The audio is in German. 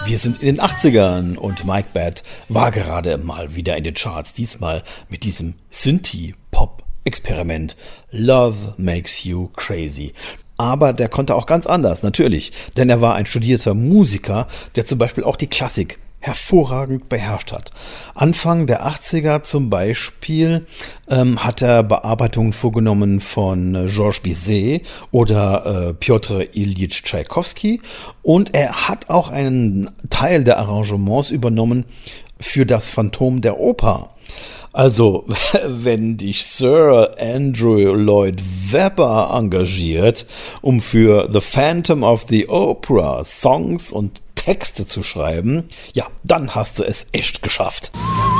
Wir sind in den 80ern und Mike Batt war gerade mal wieder in den Charts, diesmal mit diesem Synthie-Pop-Experiment Love Makes You Crazy. Aber der konnte auch ganz anders, natürlich, denn er war ein studierter Musiker, der zum Beispiel auch die Klassik hervorragend beherrscht hat. Anfang der 80er zum Beispiel hat er Bearbeitungen vorgenommen von Georges Bizet oder Pjotr Iljitsch Tschaikowski und er hat auch einen Teil der Arrangements übernommen für das Phantom der Oper. Also, wenn dich Sir Andrew Lloyd Webber engagiert, um für The Phantom of the Opera Songs und Texte zu schreiben, ja, dann hast du es echt geschafft.